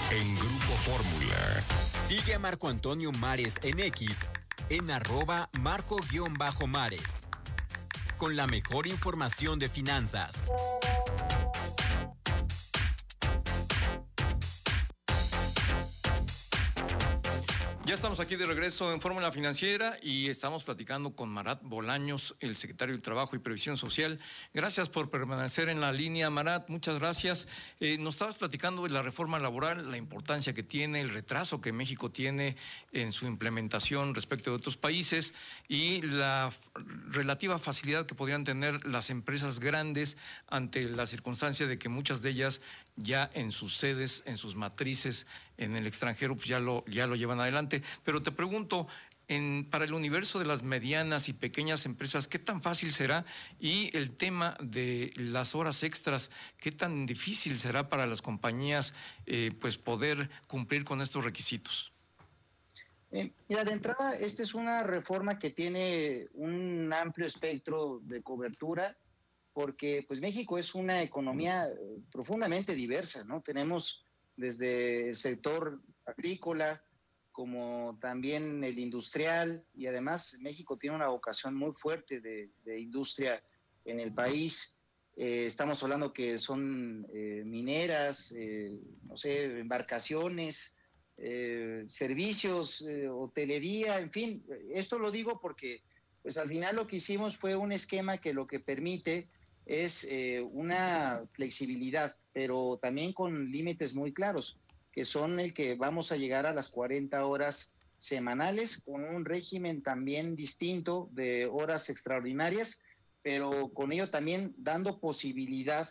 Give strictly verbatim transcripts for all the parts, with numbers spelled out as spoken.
en Grupo Fórmula. Sigue a Marco Antonio Mares en X, en arroba marco-mares. Con la mejor información de finanzas. Ya estamos aquí de regreso en Fórmula Financiera y estamos platicando con Marat Bolaños, el secretario del Trabajo y Previsión Social. Gracias por permanecer en la línea, Marat, muchas gracias. Eh, nos estabas platicando de la reforma laboral, la importancia que tiene, el retraso que México tiene en su implementación respecto de otros países y la relativa facilidad que podrían tener las empresas grandes ante la circunstancia de que muchas de ellas ya en sus sedes, en sus matrices en el extranjero, pues ya lo, ya lo llevan adelante. Pero te pregunto, en, para el universo de las medianas y pequeñas empresas, ¿qué tan fácil será? Y el tema de las horas extras, ¿qué tan difícil será para las compañías eh, pues poder cumplir con estos requisitos? Eh, mira, de entrada, esta es una reforma que tiene un amplio espectro de cobertura, porque pues México es una economía eh, profundamente diversa, ¿no? Tenemos desde el sector agrícola, como también el industrial, y además México tiene una vocación muy fuerte de, de industria en el país. Eh, estamos hablando que son eh, mineras, eh, no sé, embarcaciones, eh, servicios, eh, hotelería, en fin. Esto lo digo porque pues al final lo que hicimos fue un esquema que lo que permite es eh, una flexibilidad, pero también con límites muy claros, que son el que vamos a llegar a las cuarenta horas semanales, con un régimen también distinto de horas extraordinarias, pero con ello también dando posibilidad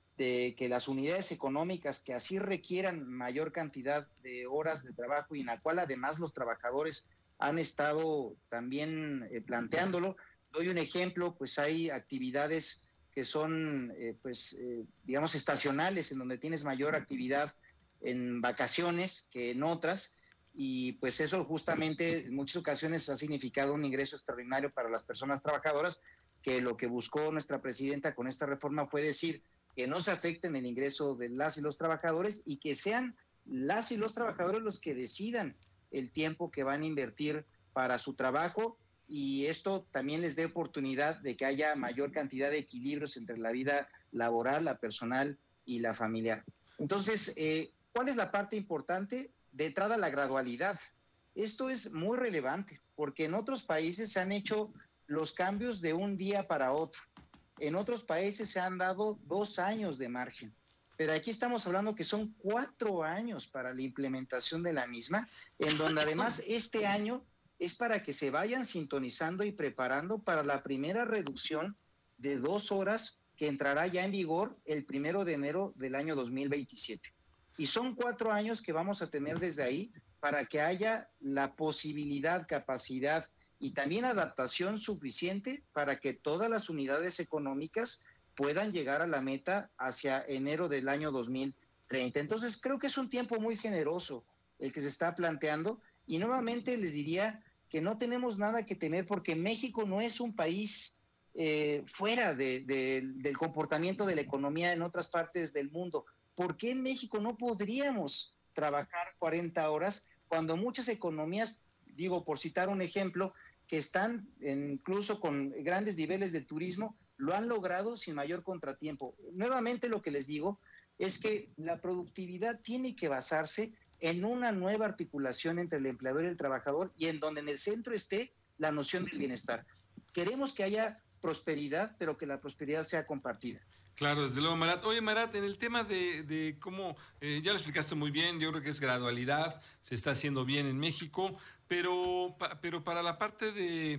de que las unidades económicas que así requieran mayor cantidad de horas de trabajo y en la cual además los trabajadores han estado también eh, planteándolo. Doy un ejemplo, pues hay actividades que son, eh, pues, eh, digamos, estacionales, en donde tienes mayor actividad en vacaciones que en otras, y pues eso justamente en muchas ocasiones ha significado un ingreso extraordinario para las personas trabajadoras, que lo que buscó nuestra presidenta con esta reforma fue decir que no se afecten el ingreso de las y los trabajadores y que sean las y los trabajadores los que decidan el tiempo que van a invertir para su trabajo, y esto también les dé oportunidad de que haya mayor cantidad de equilibrios entre la vida laboral, la personal y la familiar. Entonces, eh, ¿cuál es la parte importante? De entrada, la gradualidad. Esto es muy relevante porque en otros países se han hecho los cambios de un día para otro. En otros países se han dado dos años de margen, pero aquí estamos hablando que son cuatro años para la implementación de la misma, en donde además este año es para que se vayan sintonizando y preparando para la primera reducción de dos horas que entrará ya en vigor el primero de enero del año dos mil veintisiete. Y son cuatro años que vamos a tener desde ahí para que haya la posibilidad, capacidad y también adaptación suficiente para que todas las unidades económicas puedan llegar a la meta hacia enero del año dos mil treinta. Entonces creo que es un tiempo muy generoso el que se está planteando, y nuevamente les diría que no tenemos nada que temer porque México no es un país eh, fuera de, de, del comportamiento de la economía en otras partes del mundo. ¿Por qué en México no podríamos trabajar cuarenta horas cuando muchas economías, digo por citar un ejemplo, que están en, incluso con grandes niveles de turismo, lo han logrado sin mayor contratiempo? Nuevamente lo que les digo es que la productividad tiene que basarse en una nueva articulación entre el empleador y el trabajador, y en donde en el centro esté la noción del bienestar. Queremos que haya prosperidad, pero que la prosperidad sea compartida. Claro, desde luego, Marat. Oye, Marat, en el tema de, de cómo, eh, ya lo explicaste muy bien, yo creo que es gradualidad, se está haciendo bien en México, pero, pa, pero para la parte de,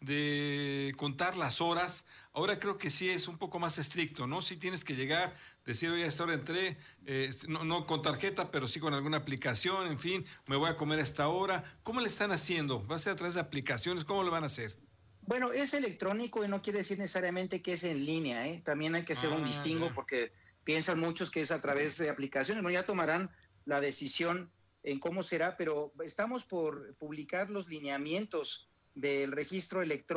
de contar las horas, ahora creo que sí es un poco más estricto, ¿no? Sí tienes que llegar, decir, oye, a esta hora entré, eh, no, no con tarjeta, pero sí con alguna aplicación, en fin, me voy a comer a esta hora. ¿Cómo le están haciendo? ¿Va a ser a través de aplicaciones? ¿Cómo lo van a hacer? Bueno, es electrónico y no quiere decir necesariamente que es en línea, ¿eh? También hay que hacer ah, un distingo ya. Porque piensan muchos que es a través de aplicaciones. Bueno, ya tomarán la decisión en cómo será, pero estamos por publicar los lineamientos del registro electrónico.